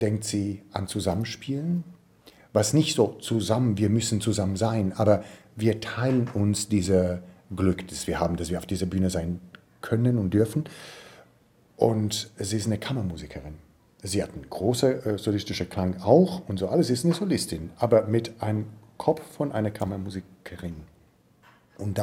denkt sie an Zusammenspielen, was nicht so zusammen, wir müssen zusammen sein, aber wir teilen uns dieses Glück, das wir haben, dass wir auf dieser Bühne sein können und dürfen. Und sie ist eine Kammermusikerin. Sie hat einen großen solistischen Klang auch und so alles. Sie ist eine Solistin, aber mit einem Kopf von einer Kammermusikerin. Und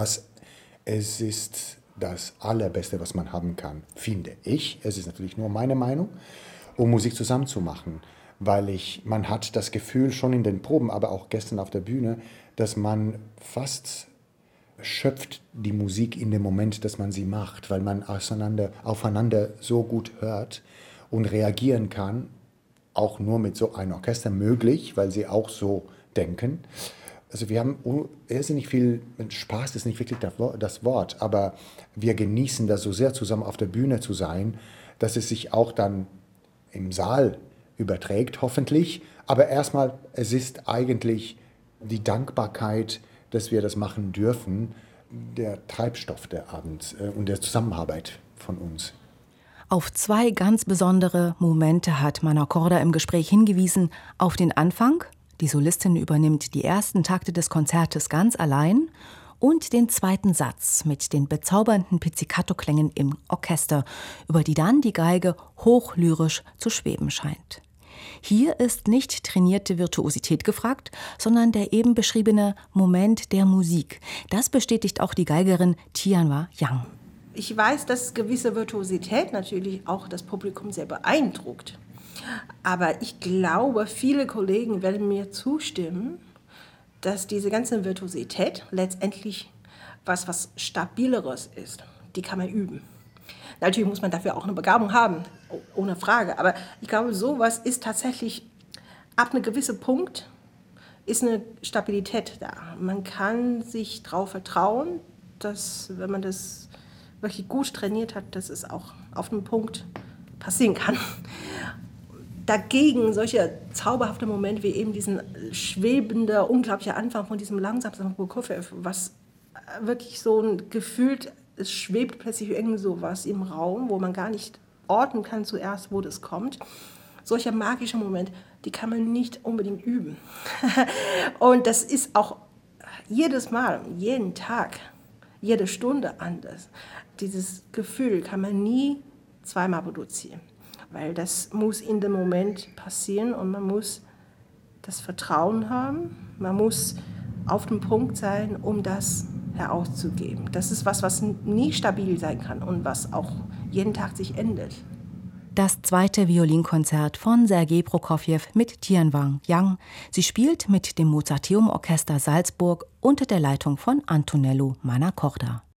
es ist das Allerbeste, was man haben kann, finde ich. Es ist natürlich nur meine Meinung, um Musik zusammen zu machen. Weil man hat das Gefühl schon in den Proben, aber auch gestern auf der Bühne, dass man fast schöpft die Musik in dem Moment, dass man sie macht, weil man aufeinander so gut hört und reagieren kann, auch nur mit so einem Orchester möglich, weil sie auch so denken. Also wir haben irrsinnig viel Spaß, ist nicht wirklich das Wort, aber wir genießen das so sehr, zusammen auf der Bühne zu sein, dass es sich auch dann im Saal überträgt, hoffentlich. Aber erstmal, es ist eigentlich die Dankbarkeit, dass wir das machen dürfen, der Treibstoff der Abend und der Zusammenarbeit von uns. Auf 2 ganz besondere Momente hat Manacorda im Gespräch hingewiesen. Auf den Anfang, die Solistin übernimmt die ersten Takte des Konzertes ganz allein, und den zweiten Satz mit den bezaubernden Pizzicato-Klängen im Orchester, über die dann die Geige hochlyrisch zu schweben scheint. Hier ist nicht trainierte Virtuosität gefragt, sondern der eben beschriebene Moment der Musik. Das bestätigt auch die Geigerin Tianhua Yang. Ich weiß, dass gewisse Virtuosität natürlich auch das Publikum sehr beeindruckt. Aber ich glaube, viele Kollegen werden mir zustimmen, dass diese ganze Virtuosität letztendlich was Stabileres ist. Die kann man üben. Natürlich muss man dafür auch eine Begabung haben, ohne Frage. Aber ich glaube, sowas ist tatsächlich, ab einem gewissen Punkt ist eine Stabilität da. Man kann sich darauf vertrauen, dass, wenn man das wirklich gut trainiert hat, dass es auch auf einem Punkt passieren kann. Dagegen solche zauberhafte Momente wie eben diesen schwebender, unglaublicher Anfang von diesem langsamen Prokofjew, was wirklich so ein Gefühl, es schwebt plötzlich irgend sowas im Raum, wo man gar nicht orten kann zuerst, wo das kommt. Solche magische Momente, die kann man nicht unbedingt üben. Und das ist auch jedes Mal, jeden Tag, jede Stunde anders. Dieses Gefühl kann man nie zweimal produzieren, weil das muss in dem Moment passieren und man muss das Vertrauen haben, man muss auf dem Punkt sein, um das herauszugeben. Das ist was nie stabil sein kann und was auch jeden Tag sich ändert. Das 2. Violinkonzert von Sergei Prokofjew mit Tianhua Yang. Sie spielt mit dem Mozarteum Orchester Salzburg unter der Leitung von Antonello Manacorda.